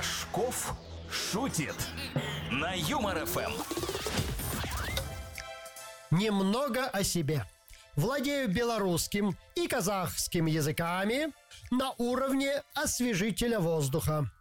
Рожков шутит на Юмор ФМ. Немного о себе. Владею белорусским и казахским языками на уровне освежителя воздуха.